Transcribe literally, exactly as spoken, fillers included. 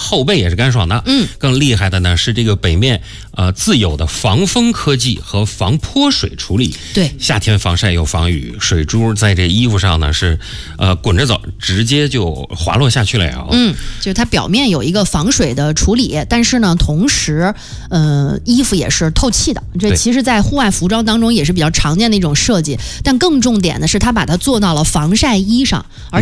后背也是干爽的。 嗯， 更厉害的呢是这个北面呃自有的防风科技和防泼水处理。 对， 夏天防晒又防雨，水珠在这衣服上呢是呃滚着走，直接就滑落下去了。 嗯，就是它表面有一个防水的处理，但是呢，同时呃衣服也是透气的。这其实在户外服装当中也是比较常见的一种设计，但更重点的是它把它做到了防晒衣上，而